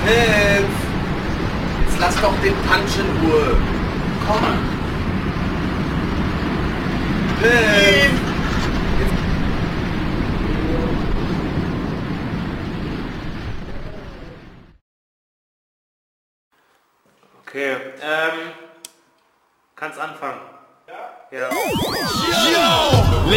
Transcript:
Piff! Jetzt lass doch den Punch in Ruhe. Komm. Piff! Okay, kannst anfangen. Ja? Ja. Yo!